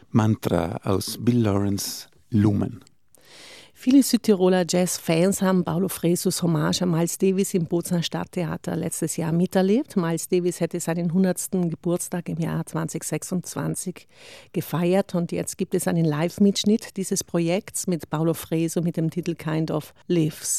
Mantra aus Bill Lawrence Lumen. Viele Südtiroler Jazz-Fans haben Paulo Fresos Hommage an Miles Davis im Bozner Stadttheater letztes Jahr miterlebt. Miles Davis hätte seinen 100. Geburtstag im Jahr 2026 gefeiert und jetzt gibt es einen Live-Mitschnitt dieses Projekts mit Paulo Freso mit dem Titel Kind of Lives.